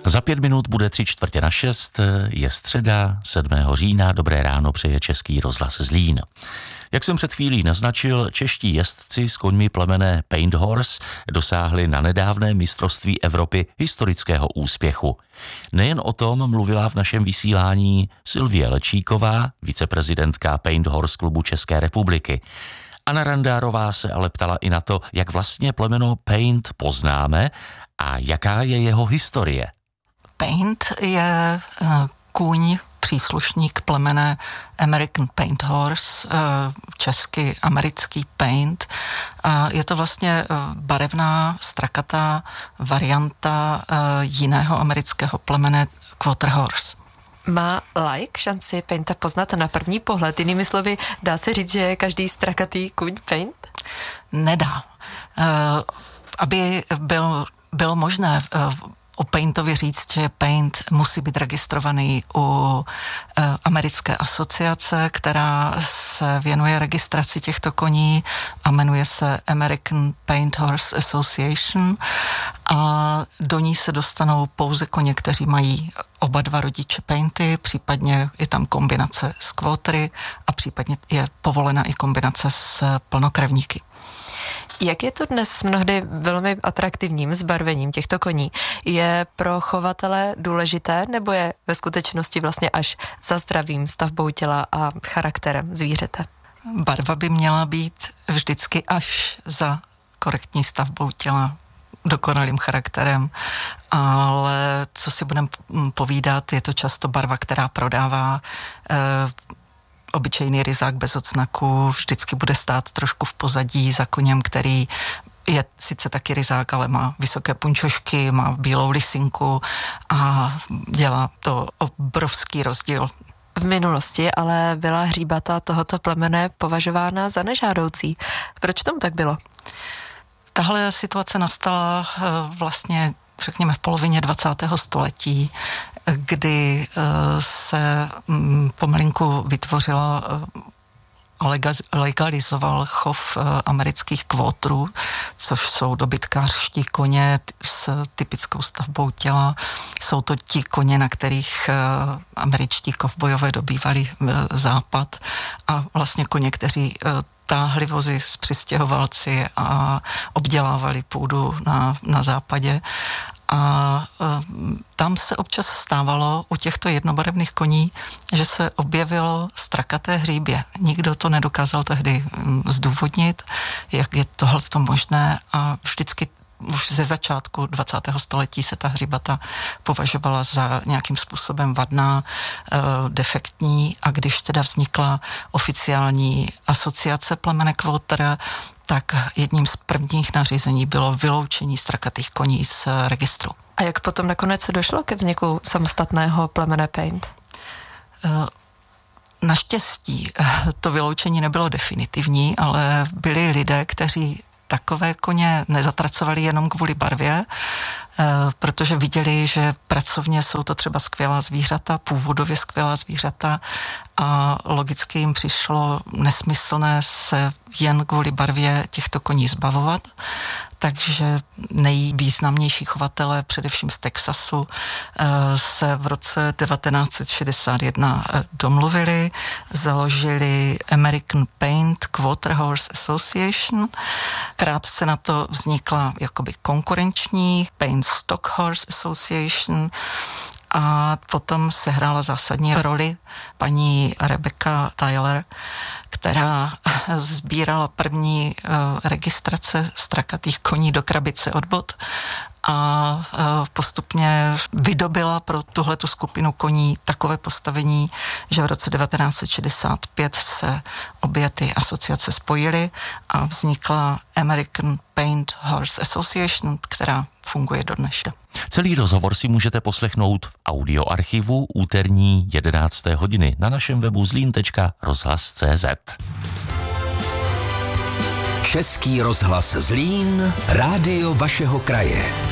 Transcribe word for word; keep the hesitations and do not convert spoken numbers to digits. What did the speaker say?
Za pět minut bude tři čtvrtě na šest, je středa sedmého října, dobré ráno přeje Český rozhlas Zlín. Jak jsem před chvílí naznačil, čeští jezdci s koňmi plemene Paint Horse dosáhli na nedávné mistrovství Evropy historického úspěchu. Nejen o tom mluvila v našem vysílání Sylvie Lečíková, viceprezidentka Paint Horse klubu České republiky. Anna Randárová se ale ptala i na to, jak vlastně plemeno Paint poznáme a jaká je jeho historie. Paint je kůň, příslušník plemene American Paint Horse, česky americký Paint. Je to vlastně barevná, strakatá varianta jiného amerického plemene Quarter Horse. Má laik šanci Painta poznat na první pohled? Jinými slovy, dá se říct, že je každý strakatý kůň Paint? Nedá. Aby byl, bylo možné o Paintovi říct, že Paint musí být registrovaný u e, americké asociace, která se věnuje registraci těchto koní a jmenuje se American Paint Horse Association a do ní se dostanou pouze koně, kteří mají oba dva rodiče Painty, případně je tam kombinace s quartery a případně je povolena i kombinace s plnokrevníky. Jak je to dnes mnohdy velmi atraktivním zbarvením těchto koní? Je pro chovatele důležité, nebo je ve skutečnosti vlastně až za zdravím, stavbou těla a charakterem zvířete? Barva by měla být vždycky až za korektní stavbou těla, dokonalým charakterem, ale co si budeme povídat, je to často barva, která prodává. Eh, Obyčejný ryzák bez odznaku vždycky bude stát trošku v pozadí za koněm, který je sice taky ryzák, ale má vysoké punčošky, má bílou lisinku a dělá to obrovský rozdíl. V minulosti ale byla hříbata tohoto plemene považována za nežádoucí. Proč tomu tak bylo? Tahle situace nastala vlastně, řekněme, v polovině dvacátého století, kdy se pomalinku vytvořila a legalizoval chov amerických kvótrů, což jsou dobytkářští koně s typickou stavbou těla. Jsou to ti koně, na kterých američtí kovbojové dobývali západ a vlastně koně, kteří táhli vozy s přistěhovalci a obdělávali půdu na, na západě. A e, tam se občas stávalo u těchto jednobarevných koní, že se objevilo strakaté hříbě. Nikdo to nedokázal tehdy zdůvodnit, jak je tohleto možné a vždycky už ze začátku dvacátého století se ta hříbata považovala za nějakým způsobem vadná, e, defektní a když teda vznikla oficiální asociace plemene Quarter, tak jedním z prvních nařízení bylo vyloučení strakatých koní z registru. A jak potom nakonec došlo ke vzniku samostatného plemene Paint? Naštěstí to vyloučení nebylo definitivní, ale byli lidé, kteří takové koně nezatracovali jenom kvůli barvě, protože viděli, že pracovně jsou to třeba skvělá zvířata, původově skvělá zvířata a logicky jim přišlo nesmyslné se jen kvůli barvě těchto koní zbavovat. Takže nejvýznamnější chovatelé, především z Texasu, se v roce devatenáct set šedesát jedna domluvili, založili American Paint Quarter Horse Association. Krátce na to vznikla jakoby konkurenční Paint Stock Horse Association a potom sehrála zásadní roli paní Rebecca Tyler, která sbírala první uh, registrace strakatých koní do krabice od bot a uh, postupně vydobila pro tuhletu skupinu koní takové postavení, že v roce devatenáct set šedesát pět se obě ty asociace spojily a vznikla American Paint Horse Association, která funguje do dneška. Celý rozhovor si můžete poslechnout v audioarchivu úterní jedenácté hodiny na našem webu zlín tečka rozhlas tečka cé zet. Český rozhlas Zlín, rádio vašeho kraje.